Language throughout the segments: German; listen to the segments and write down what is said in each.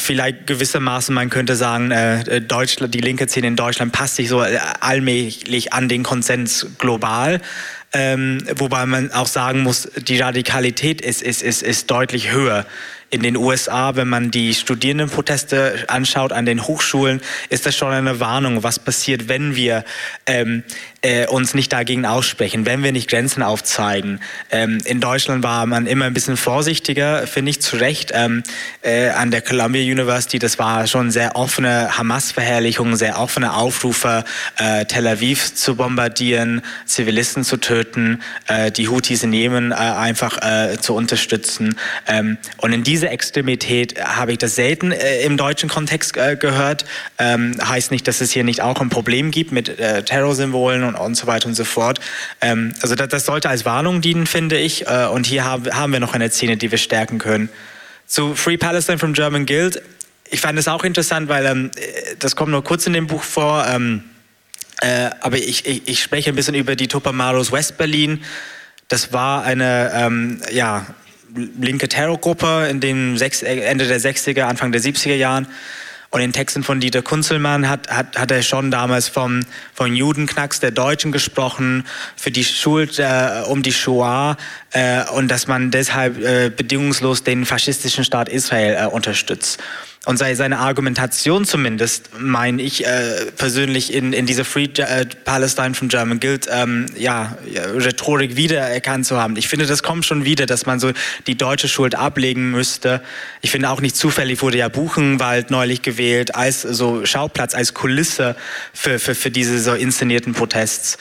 vielleicht gewissermaßen, man könnte sagen, Deutschland, die linke Szene in Deutschland passt sich so allmählich an den Konsens global. Wobei man auch sagen muss, die Radikalität ist deutlich höher. In den USA, wenn man die Studierendenproteste anschaut an den Hochschulen, ist das schon eine Warnung, was passiert, wenn wir uns nicht dagegen aussprechen, wenn wir nicht Grenzen aufzeigen. In Deutschland war man immer ein bisschen vorsichtiger, finde ich, zu Recht. An der Columbia University, das war schon sehr offene Hamas-Verherrlichung, sehr offene Aufrufe, Tel Aviv zu bombardieren, Zivilisten zu töten, die Houthis in Jemen einfach zu unterstützen. Und in diese Extremität habe ich das selten im deutschen Kontext gehört. Heißt nicht, dass es hier nicht auch ein Problem gibt mit Terrorsymbolen und so weiter und so fort. Also das sollte als Warnung dienen, finde ich. Und hier haben wir noch eine Szene, die wir stärken können. Zu Free Palestine from German Guild. Ich fand es auch interessant, weil das kommt nur kurz in dem Buch vor. Aber ich spreche ein bisschen über die Tupamaros West-Berlin. Das war eine linke Terrorgruppe in den Ende der 60er, Anfang der 70er Jahren. Und in Texten von Dieter Kunzelmann hat er schon damals vom Judenknacks der Deutschen gesprochen, für die Schuld um die Shoah und dass man deshalb bedingungslos den faschistischen Staat Israel unterstützt. Und seine Argumentation zumindest, meine ich persönlich in dieser Free Palestine from German Guild Rhetorik wiedererkannt zu haben. Ich finde, das kommt schon wieder, dass man so die deutsche Schuld ablegen müsste. Ich finde auch nicht zufällig wurde ja Buchenwald neulich gewählt als so Schauplatz, als Kulisse für diese so inszenierten Protests.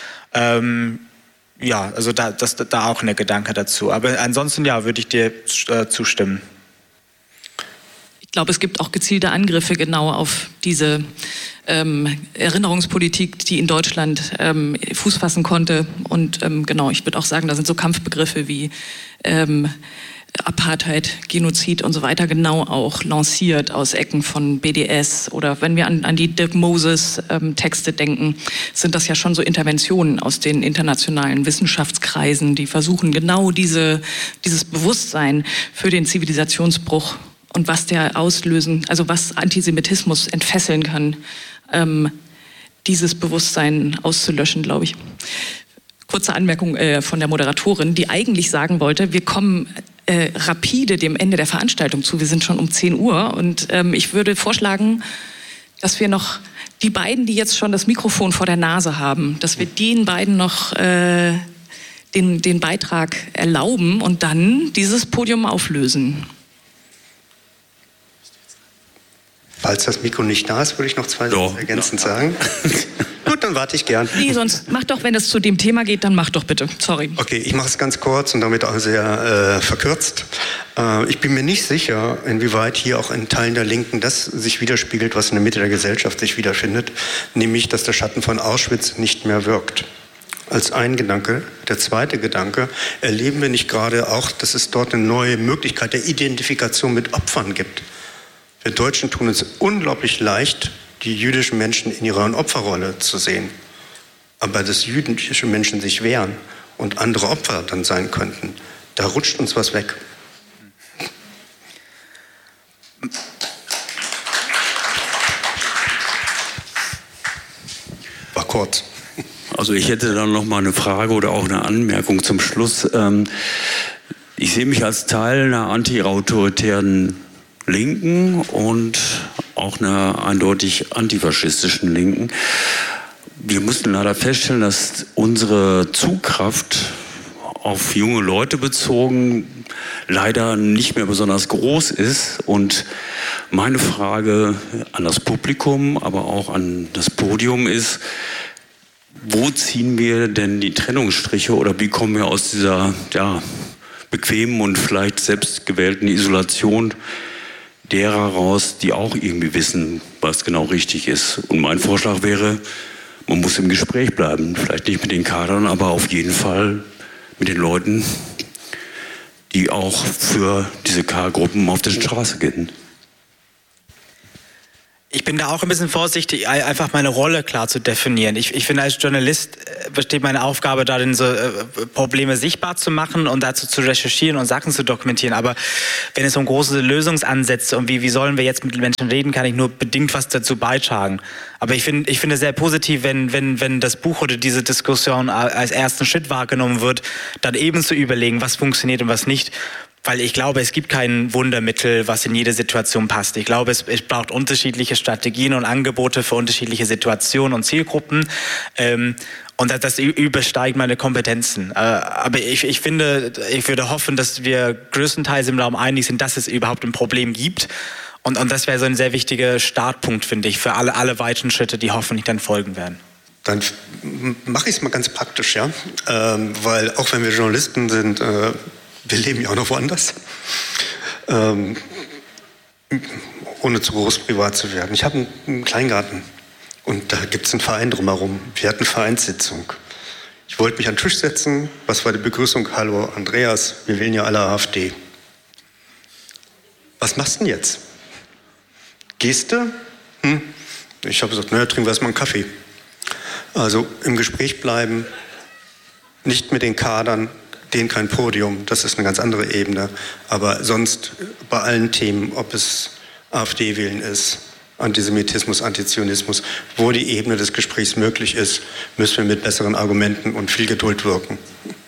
Also da auch ein Gedanke dazu. Aber ansonsten würde ich dir zustimmen. Ich glaube, es gibt auch gezielte Angriffe genau auf diese Erinnerungspolitik, die in Deutschland Fuß fassen konnte. Und ich würde auch sagen, da sind so Kampfbegriffe wie Apartheid, Genozid und so weiter genau auch lanciert aus Ecken von BDS. Oder wenn wir an die Dirk Moses Texte denken, sind das ja schon so Interventionen aus den internationalen Wissenschaftskreisen, die versuchen genau dieses Bewusstsein für den Zivilisationsbruch und was der auslösen, also was Antisemitismus entfesseln kann, dieses Bewusstsein auszulöschen, glaube ich. Kurze Anmerkung von der Moderatorin, die eigentlich sagen wollte, wir kommen rapide dem Ende der Veranstaltung zu. Wir sind schon um 10 Uhr und ich würde vorschlagen, dass wir noch die beiden, die jetzt schon das Mikrofon vor der Nase haben, dass wir den beiden noch den Beitrag erlauben und dann dieses Podium auflösen. Falls das Mikro nicht da ist, würde ich noch zwei Sätze ergänzend sagen. Gut, dann warte ich gern. Nee, sonst mach doch, wenn es zu dem Thema geht, dann mach doch bitte. Sorry. Okay, ich mache es ganz kurz und damit auch sehr verkürzt. Ich bin mir nicht sicher, inwieweit hier auch in Teilen der Linken das sich widerspiegelt, was in der Mitte der Gesellschaft sich wiederfindet, nämlich, dass der Schatten von Auschwitz nicht mehr wirkt. Als ein Gedanke. Der zweite Gedanke, erleben wir nicht gerade auch, dass es dort eine neue Möglichkeit der Identifikation mit Opfern gibt. Wir Deutschen tun es unglaublich leicht, die jüdischen Menschen in ihrer Opferrolle zu sehen. Aber dass jüdische Menschen sich wehren und andere Opfer dann sein könnten, da rutscht uns was weg. War kurz. Also ich hätte dann noch mal eine Frage oder auch eine Anmerkung zum Schluss. Ich sehe mich als Teil einer anti-autoritären Linken und auch einer eindeutig antifaschistischen Linken. Wir mussten leider feststellen, dass unsere Zugkraft auf junge Leute bezogen leider nicht mehr besonders groß ist. Und meine Frage an das Publikum, aber auch an das Podium ist, wo ziehen wir denn die Trennungsstriche oder wie kommen wir aus dieser bequemen und vielleicht selbstgewählten Isolation derer raus, die auch irgendwie wissen, was genau richtig ist. Und mein Vorschlag wäre, man muss im Gespräch bleiben. Vielleicht nicht mit den Kadern, aber auf jeden Fall mit den Leuten, die auch für diese K-Gruppen auf der Straße gehen. Ich bin da auch ein bisschen vorsichtig, einfach meine Rolle klar zu definieren. Ich finde, als Journalist besteht meine Aufgabe darin, so Probleme sichtbar zu machen und dazu zu recherchieren und Sachen zu dokumentieren. Aber wenn es um große Lösungsansätze und wie sollen wir jetzt mit den Menschen reden, kann ich nur bedingt was dazu beitragen. Aber ich finde sehr positiv, wenn das Buch oder diese Diskussion als ersten Schritt wahrgenommen wird, dann eben zu überlegen, was funktioniert und was nicht. Weil ich glaube, es gibt kein Wundermittel, was in jede Situation passt. Ich glaube, es braucht unterschiedliche Strategien und Angebote für unterschiedliche Situationen und Zielgruppen. Und das übersteigt meine Kompetenzen. Aber ich finde, ich würde hoffen, dass wir größtenteils im Raum einig sind, dass es überhaupt ein Problem gibt. Und das wäre so ein sehr wichtiger Startpunkt, finde ich, für alle weiteren Schritte, die hoffentlich dann folgen werden. Dann mache ich es mal ganz praktisch, ja. Weil auch wenn wir Journalisten sind, wir leben ja auch noch woanders, ohne zu groß privat zu werden. Ich habe einen Kleingarten und da gibt es einen Verein drumherum. Wir hatten Vereinssitzung. Ich wollte mich an den Tisch setzen. Was war die Begrüßung? Hallo Andreas, wir wählen ja alle AfD. Was machst du denn jetzt? Gehst du? Ich habe gesagt, naja, trinken wir erstmal einen Kaffee. Also im Gespräch bleiben, nicht mit den Kadern, denen kein Podium, das ist eine ganz andere Ebene. Aber sonst bei allen Themen, ob es AfD-Wählen ist, Antisemitismus, Antizionismus, wo die Ebene des Gesprächs möglich ist, müssen wir mit besseren Argumenten und viel Geduld wirken.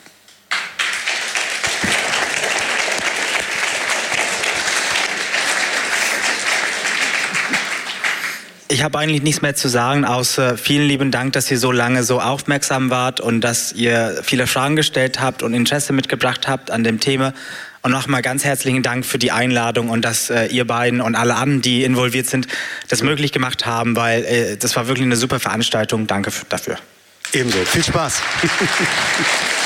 Ich habe eigentlich nichts mehr zu sagen, außer vielen lieben Dank, dass ihr so lange so aufmerksam wart und dass ihr viele Fragen gestellt habt und Interesse mitgebracht habt an dem Thema. Und nochmal ganz herzlichen Dank für die Einladung und dass ihr beiden und alle anderen, die involviert sind, das möglich gemacht haben, weil das war wirklich eine super Veranstaltung. Danke dafür. Ebenso. Viel Spaß.